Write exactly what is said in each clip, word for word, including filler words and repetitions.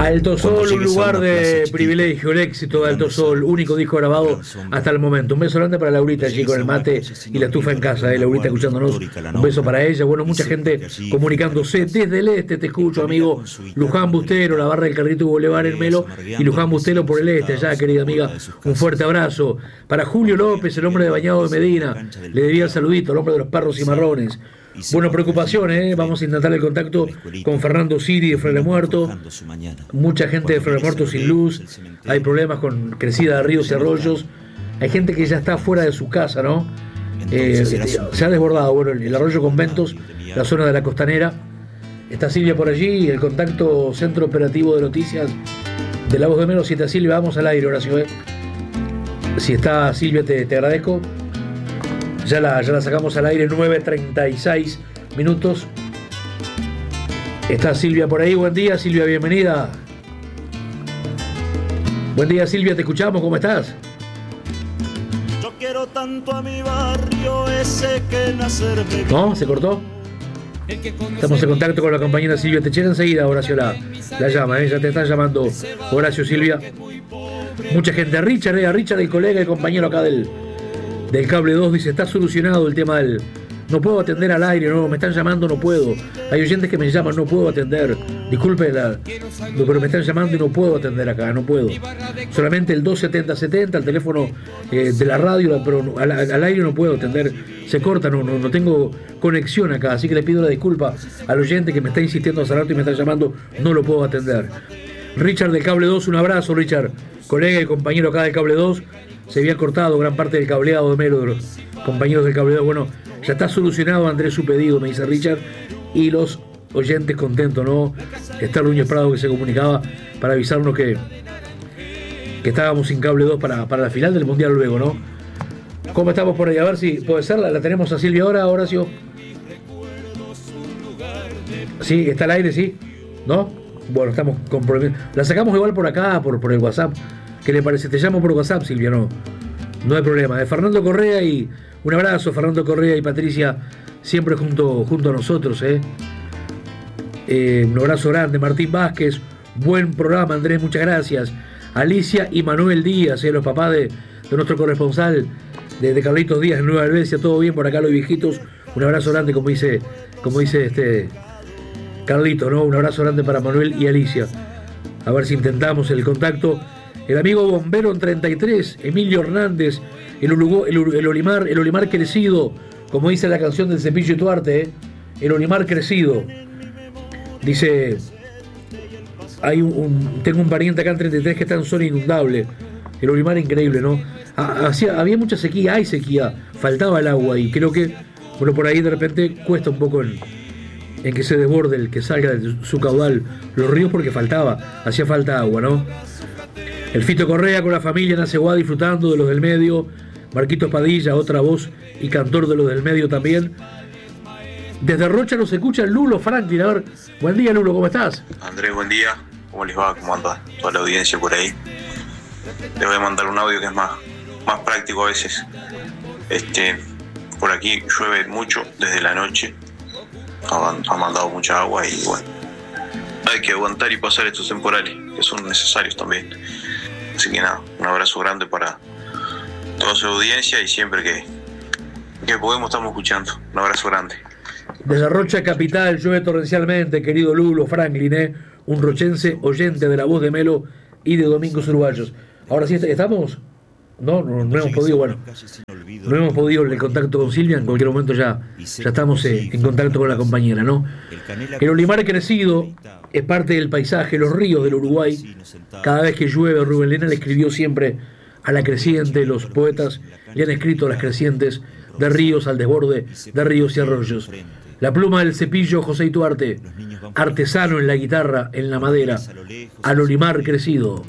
Alto Sol, un lugar de privilegio, el éxito de Alto Sol, único disco grabado hasta el momento. Un beso grande para Laurita allí con el mate y la estufa en casa, eh, Laurita escuchándonos. Un beso para ella. Bueno, mucha gente comunicándose desde el este. Te escucho, amigo Luján Bustero, la barra del Carrito Boulevard en Melo, y Luján Bustero por el este, allá, querida amiga. Un fuerte abrazo. Para Julio López, el hombre de Bañado de Medina, le debía el saludito, el hombre de los perros y marrones. Bueno, preocupaciones, ¿eh? Vamos a intentar el contacto con Fernando Siri de Frele Muerto. Mucha gente de Frele Muerto sin luz. Hay problemas con crecida de ríos y arroyos. Hay gente que ya está fuera de su casa, ¿no? Eh, se ha desbordado, bueno, el arroyo Conventos, la zona de la Costanera. Está Silvia por allí, el contacto Centro Operativo de Noticias de La Voz de Melo. Si está Silvia, vamos al aire, Horacio, ¿eh? Si está Silvia, te, te agradezco. Ya la, ya la sacamos al aire, nueve treinta y seis minutos. Está Silvia por ahí. Buen día, Silvia, bienvenida. Buen día, Silvia, te escuchamos, ¿cómo estás? Yo quiero tanto a mi barrio ese que nacerme. ¿No? ¿Se cortó? Estamos en contacto con la compañera Silvia Techera. Enseguida Horacio la, la llama, ¿eh? Ya te están llamando, Horacio, Silvia. Mucha gente. Richard, ¿eh? Richard, el colega, el compañero acá del... del Cable dos, dice, está solucionado el tema del... No puedo atender al aire, no, me están llamando, no puedo. Hay oyentes que me llaman, no puedo atender. Disculpe, la... no, pero me están llamando y no puedo atender acá, no puedo. Solamente el dos setenta setenta, el teléfono eh, de la radio, pero al, al aire no puedo atender. Se corta, no, no, no tengo conexión acá, así que le pido la disculpa al oyente que me está insistiendo hace rato y me está llamando, no lo puedo atender. Richard del Cable dos, un abrazo, Richard, colega y compañero acá del Cable dos. Se había cortado gran parte del cableado de Melo, de los compañeros del cableado. Bueno, ya está solucionado, Andrés, su pedido, me dice Richard. Y los oyentes contentos, ¿no? Está Núñez Prado, que se comunicaba para avisarnos que, que estábamos sin Cable dos para, para la final del Mundial luego, ¿no? ¿Cómo estamos por ahí? A ver si puede ser. La, la tenemos a Silvia ahora, Horacio. Sí, está al aire, sí. ¿No? Bueno, estamos comprometidos. La sacamos igual por acá, por, por el WhatsApp. ¿Qué le parece? Te llamo por WhatsApp, Silvia, no. No hay problema. De Fernando Correa y un abrazo, Fernando Correa y Patricia, siempre junto, junto a nosotros, ¿eh? Eh, un abrazo grande. Martín Vázquez, buen programa, Andrés, muchas gracias. Alicia y Manuel Díaz, ¿eh? Los papás de, de nuestro corresponsal, de, de Carlitos Díaz en Nueva Helvecia, todo bien por acá, los viejitos. Un abrazo grande, como dice, como dice este Carlito, ¿no? Un abrazo grande para Manuel y Alicia. A ver si intentamos el contacto. El amigo bombero en treinta y tres, Emilio Hernández, el, Urugu, el, el Olimar, el Olimar crecido, como dice la canción del Cepillo y Tuarte, ¿eh? El Olimar crecido. Dice, hay un, un, tengo un pariente acá en treinta y tres que está en zona inundable. El Olimar increíble, ¿no? Hacía, había mucha sequía, hay sequía, faltaba el agua y creo que, bueno, por ahí de repente cuesta un poco en, en que se desborde, el que salga de su caudal los ríos porque faltaba, hacía falta agua, ¿no? El Fito Correa con la familia en Aceguá disfrutando de los del medio. Marquitos Padilla, otra voz y cantor de los del medio también. Desde Rocha nos escucha Lulo Franklin. A ver, buen día, Lulo, ¿cómo estás? Andrés, buen día. ¿Cómo les va? ¿Cómo anda toda la audiencia por ahí? Les voy a mandar un audio que es más, más práctico a veces. Este, por aquí llueve mucho desde la noche. Ha, ha mandado mucha agua y bueno, hay que aguantar y pasar estos temporales que son necesarios también. Así que nada, un abrazo grande para toda su audiencia y siempre que, que podemos estamos escuchando. Un abrazo grande. Desde Rocha Capital llueve torrencialmente, querido Lulo Franklin, ¿eh? Un rochense oyente de La Voz de Melo y de Domingos Uruguayos. Ahora sí, ¿estamos? No, no, no hemos podido, bueno, no hemos podido el contacto con Silvia, en cualquier momento ya, ya estamos eh, en contacto con la compañera, ¿no? El Olimar crecido es parte del paisaje, los ríos del Uruguay. Cada vez que llueve, Rubén Lena le escribió siempre a la creciente, los poetas le han escrito a las crecientes, de ríos al desborde, de ríos y arroyos. La pluma del Cepillo, José Ituarte, artesano en la guitarra, en la madera, al Olimar crecido.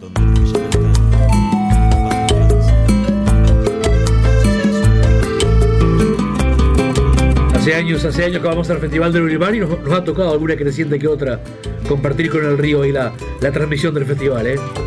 Hace años, hace años que vamos al Festival del Olimar y nos, nos ha tocado alguna creciente que otra compartir con el río y la, la transmisión del festival, ¿eh?